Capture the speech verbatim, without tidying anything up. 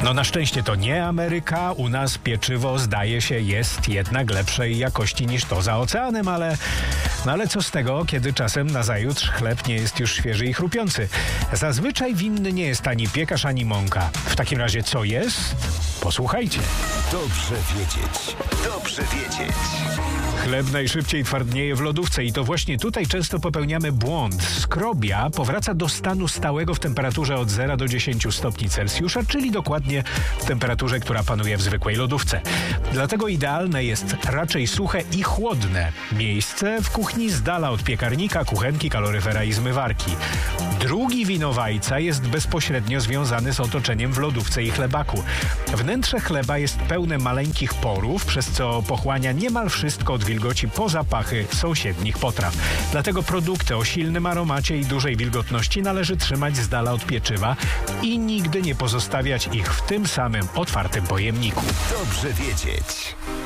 No na szczęście to nie Ameryka. U nas pieczywo, zdaje się, jest jednak lepszej jakości niż to za oceanem, ale, no ale co z tego, kiedy czasem nazajutrz chleb nie jest już świeży i chrupiący. Zazwyczaj winny nie jest ani piekarz, ani mąka. W takim razie co jest? Posłuchajcie. Dobrze wiedzieć. Dobrze wiedzieć. Chleb najszybciej twardnieje w lodówce i to właśnie tutaj często popełniamy błąd. Skrobia powraca do stanu stałego w temperaturze od zera do dziesięciu stopni Celsjusza, czyli dokładnie w temperaturze, która panuje w zwykłej lodówce. Dlatego idealne jest raczej suche i chłodne miejsce w kuchni z dala od piekarnika, kuchenki, kaloryfera i zmywarki. Drugi winowajca jest bezpośrednio związany z otoczeniem w lodówce i chlebaku. Wnętrze chleba jest pełne maleńkich porów, przez co pochłania niemal wszystko od wilgoci po zapachy sąsiednich potraw. Dlatego produkty o silnym aromacie i dużej wilgotności należy trzymać z dala od pieczywa i nigdy nie pozostawiać ich w tym samym otwartym pojemniku. Dobrze wiedzieć.